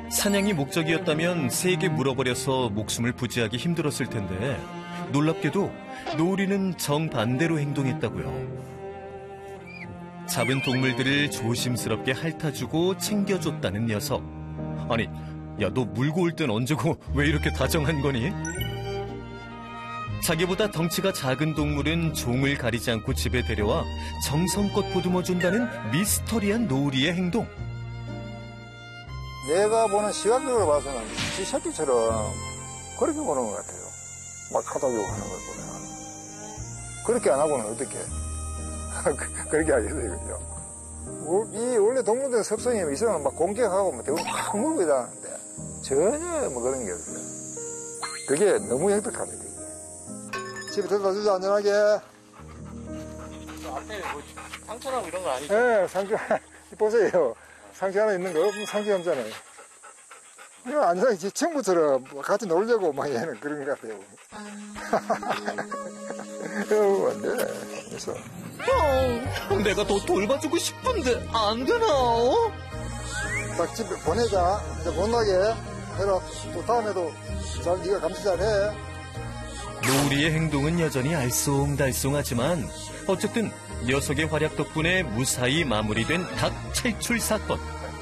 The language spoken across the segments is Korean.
사냥이 목적이었다면 새에게 물어버려서 목숨을 부지하기 힘들었을 텐데 놀랍게도 노을이는 정반대로 행동했다고요. 잡은 동물들을 조심스럽게 핥아주고 챙겨줬다는 녀석. 아니, 야, 너 물고 올 땐 언제고 왜 이렇게 다정한 거니? 자기보다 덩치가 작은 동물은 종을 가리지 않고 집에 데려와 정성껏 보듬어준다는 미스터리한 노을이의 행동. 내가 보는 시각적으로 봐서는 지 새끼처럼 그렇게 보는 것 같아요. 막 하다 주고 하는 걸 보면. 그렇게 안 하고는 어떻게 그렇게 하겠어요, 그죠? 이 원래 동물들 습성이 있으면 막 공격하고 막 대부분 막 물고 이러는데 전혀 뭐 그런 게 없어요. 그게 너무 행복합니다. 집에 데려다 주자, 안전하게. 앞에 뭐 상처나고 이런 거 아니죠? 네, 상처 보세요. 상처 하나 있는 거 없으면 상처 없잖아요. 그냥 안전하게 지 친구처럼 같이 놀려고 막 얘는 그런 것 같아요. 안 돼. 그래서. 내가 더 돌봐주고 싶은데 안 되나? 딱 집에 보내자. 이제 못 나게 해라. 또 다음에도 잘 네가 감시 잘해. 노을이의 행동은 여전히 알쏭달쏭하지만 어쨌든 녀석의 활약 덕분에 무사히 마무리된 닭 탈출 사건.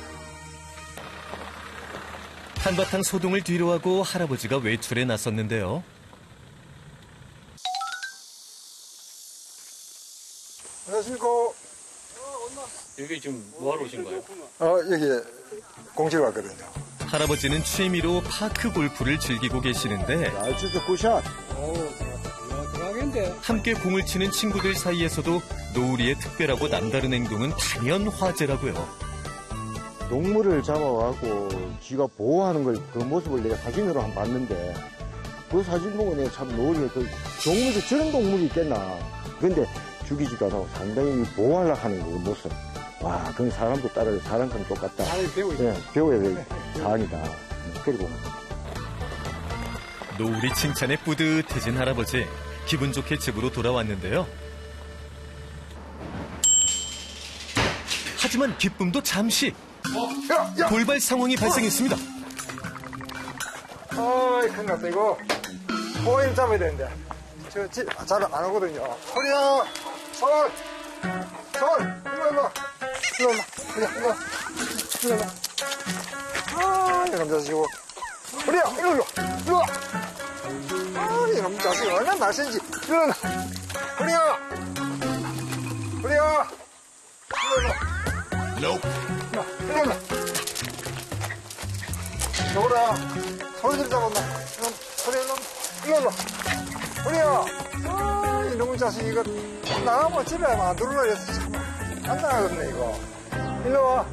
한바탕 소동을 뒤로하고 할아버지가 외출에 나섰는데요. 안녕하십니까. 여기 지금 뭐하러 오신 거예요? 여기 공실 왔거든요. 할아버지는 취미로 파크 골프를 즐기고 계시는데 아, 진짜 굿샷. 함께 공을 치는 친구들 사이에서도 노을이의 특별하고 남다른 행동은 단연 화제라고요. 동물을 잡아가고 쥐가 보호하는 걸 그 모습을 내가 사진으로 한 번 봤는데 그 사진 보고 내가 참 노을이 그 동물도 저런 동물이 있겠나. 그런데 죽이지도 않고 상당히 보호하려고 하는 그 모습. 와, 그건 사람도 따라서 사람과는 똑같다. 네, 배워야 될 사항이다. 그리고 노을이 칭찬에 뿌듯해진 할아버지. 기분 좋게 집으로 돌아왔는데요. 하지만 기쁨도 잠시. 돌발 상황이 발생했습니다. 큰일 났다, 이거. 포인 잡아야 되는데. 잘 안 오거든요. 허리야! 손! 일로 와. 이놈 자식이고. 허리야! 일로 와. 이놈 자식이 얼마나 날씬지. 일로 와. 허리야! 일로 와. 여보라, 소리 좀 잡았나? 일로 와. 허리야! 이놈의 자식, 이거, 나가면 집에 안 들어오려 해서 참, 안 나가겠네, 이거. 일로 와.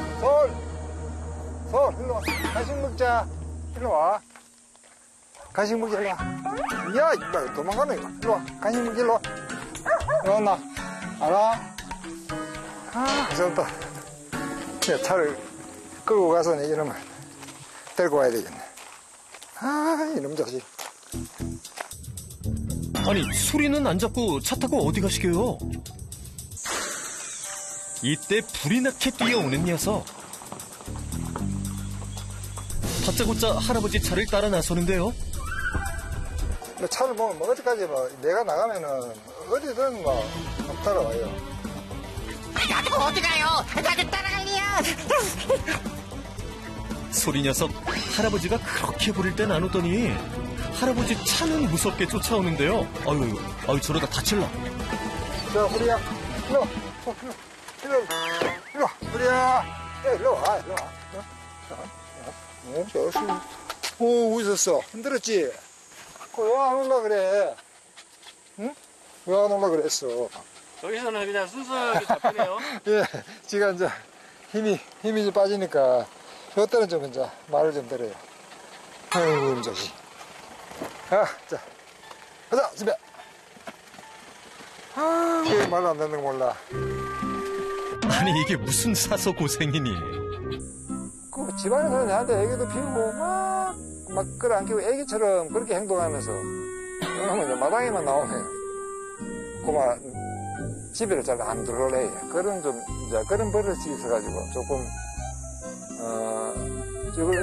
일로 와. 간식 먹자. 일로 와. 간식 먹자, 일로 와. 야, 이거 도망가네, 이거. 일로 와. 간식 먹자, 일로 와. 일로 왔나? 알아? 무섭다. 차를 끌고 가서 이놈을 데리고 와야 되겠네. 이놈 자식. 아니, 소리는 안 잡고 차 타고 어디 가시게요? 이때 불이 나게 뛰어오는 녀석. 다짜고짜 할아버지 차를 따라 나서는데요. 차를 보면 어디까지 내가 나가면은 어디든 따라와요. 나도 어디 가요? 나도 따라갈래요. 소리 녀석, 할아버지가 그렇게 부를 땐 안 오더니 할아버지 차는 무섭게 쫓아오는데요. 아유, 저러다 다칠라. 자, 허리야, 일로 와, 허리야, 일로 와. 오, 웃었어. 힘들었지? 왜 안 올라 그래? 응? 왜 안 올라 그랬어? 여기서는 그냥 순수하게 잡히네요. 예, 지가 이제 힘이 좀 빠지니까 저때는 좀 이제 말을 좀 들어요. 아이고, 자식. 자, 가자, 집에. 왜 말 안 듣는 거 몰라. 아니, 이게 무슨 사서 고생이니? 그 집안에서 내한테 애기도 피우고 막 끌어안기고 애기처럼 그렇게 행동하면서 그러면 이제 마당에만 나오면 그만 집에를 잘 안 들어오래. 그런 버릇이 있어가지고 조금 이걸